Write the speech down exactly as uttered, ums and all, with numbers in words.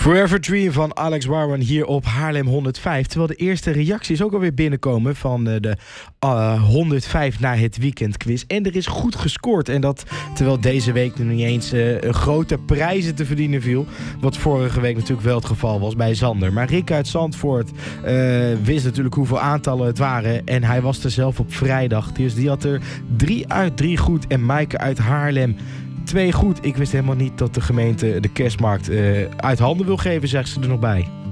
Forever Dream van Alex Warwan hier op Haarlem honderdvijf. Terwijl de eerste reacties ook alweer binnenkomen van de uh, honderdvijf na het weekend quiz. En er is goed gescoord. En dat terwijl deze week nog niet eens uh, grote prijzen te verdienen viel. Wat vorige week natuurlijk wel het geval was bij Zander. Maar Rick uit Zandvoort uh, wist natuurlijk hoeveel aantallen het waren. En hij was er zelf op vrijdag. Dus die had er drie uit drie goed. En Maaike uit Haarlem twee goed. Ik wist helemaal niet dat de gemeente de kerstmarkt uh, uit handen wil geven, zegt ze er nog bij.